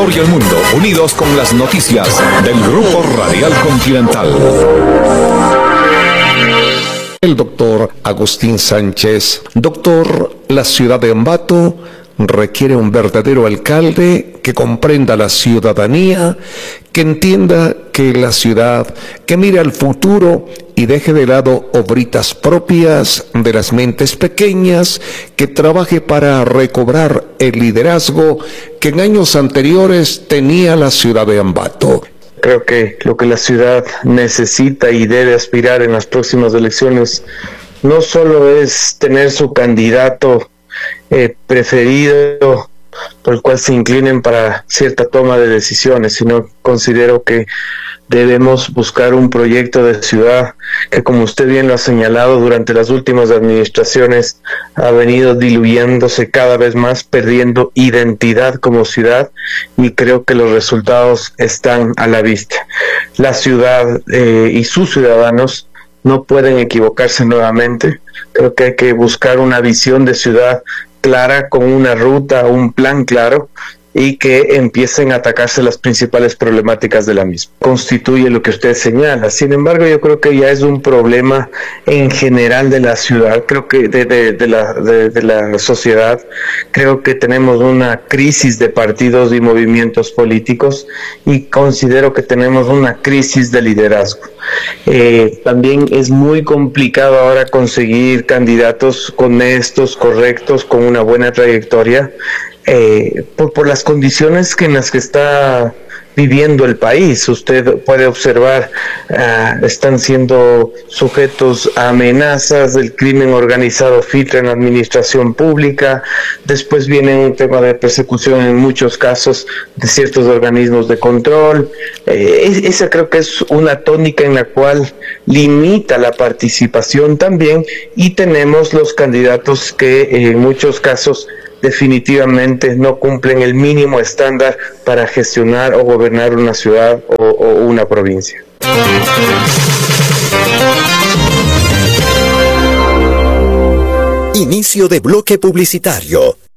Ecuador y el mundo, unidos con las noticias del Grupo Radial Continental. El doctor Agustín Sánchez. Doctor, la ciudad de Ambato requiere un verdadero alcalde que comprenda a la ciudadanía, que entienda que la ciudad, que mire al futuro y deje de lado obritas propias de las mentes pequeñas, que trabaje para recobrar el liderazgo que en años anteriores tenía la ciudad de Ambato. Creo que lo que la ciudad necesita y debe aspirar en las próximas elecciones no solo es tener su candidato preferido por el cual se inclinen para cierta toma de decisiones, sino considero que debemos buscar un proyecto de ciudad que, como usted bien lo ha señalado, durante las últimas administraciones ha venido diluyéndose cada vez más, perdiendo identidad como ciudad, y creo que los resultados están a la vista. La ciudad y sus ciudadanos no pueden equivocarse nuevamente. Creo que hay que buscar una visión de ciudad clara, con una ruta, un plan claro, y que empiecen a atacarse las principales problemáticas de la misma. Constituye lo que usted señala. Sin embargo, yo creo que ya es un problema en general de la ciudad, creo que de la sociedad. Creo que tenemos una crisis de partidos y movimientos políticos, y considero que tenemos una crisis de liderazgo. También es muy complicado ahora conseguir candidatos honestos, correctos, con una buena trayectoria, por las condiciones en las que está viviendo el país. Usted puede observar, están siendo sujetos a amenazas, el crimen organizado filtra en la administración pública, después viene un tema de persecución en muchos casos de ciertos organismos de control. Esa creo que es una tónica en la cual limita la participación también, y tenemos los candidatos que en muchos casos definitivamente no cumplen el mínimo estándar para gestionar o gobernar una ciudad o una provincia. Inicio de bloque publicitario.